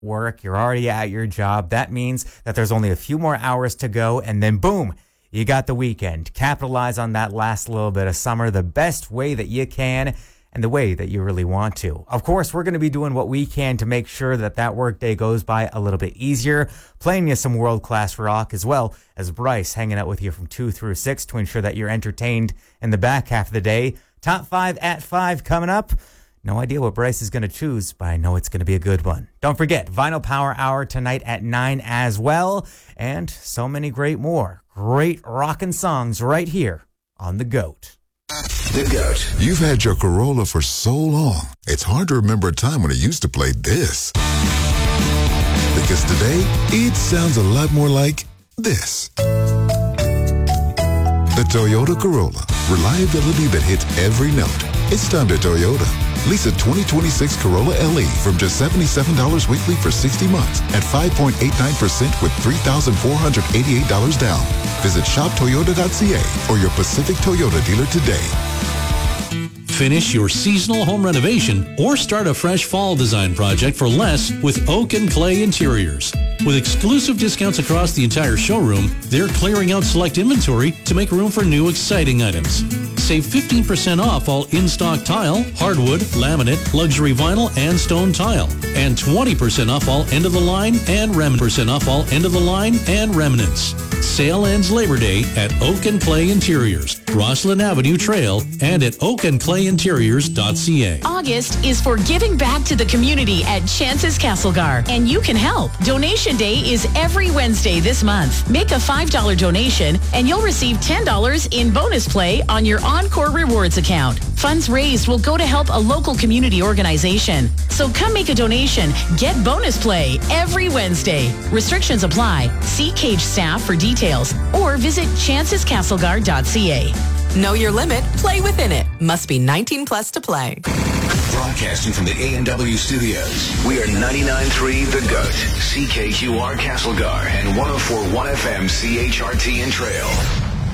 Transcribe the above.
work. You're already at your job. That means that there's only a few more hours to go, and then boom, you got the weekend. Capitalize on that last little bit of summer the best way that you can and the way that you really want to. Of course, we're going to be doing what we can to make sure that that workday goes by a little bit easier, playing you some world-class rock, as well as Bryce hanging out with you from 2 through 6 to ensure that you're entertained in the back half of the day. Top 5 at 5 coming up. No idea what Bryce is going to choose, but I know it's going to be a good one. Don't forget, Vinyl Power Hour tonight at 9 as well, and so many great more. Great rockin' songs right here on The GOAT. The GOAT. You've had your Corolla for so long, it's hard to remember a time when it used to play this. Because today, it sounds a lot more like this. The Toyota Corolla. Reliability that hits every note. It's time to Toyota. Lease a 2026 Corolla LE from just $77 weekly for 60 months at 5.89% with $3,488 down. Visit shoptoyota.ca or your Pacific Toyota dealer today. Finish your seasonal home renovation or start a fresh fall design project for less with Oak and Clay Interiors. With exclusive discounts across the entire showroom, they're clearing out select inventory to make room for new exciting items. Save 15% off all in-stock tile, hardwood, laminate, luxury vinyl, and stone tile. And 20% off all end-of-the-line and remnants. Off all end-of-the-line and remnants. Sale ends Labor Day at Oak and Clay Interiors, Roslyn Avenue Trail, and at oakandclayinteriors.ca. August is for giving back to the community at Chances Castlegar, and you can help. Donation Day is every Wednesday this month. Make a $5 donation, and you'll receive $10 in bonus play on your Encore Rewards account. Funds raised will go to help a local community organization. So come make a donation. Get bonus play every Wednesday. Restrictions apply. See Cage staff for details or visit chancescastlegar.ca. Know your limit. Play within it. Must be 19 plus to play. Broadcasting from the A&W studios, we are 99.3 The GOAT, CKQR Castlegar, and 104.1 FM CHRT in Trail.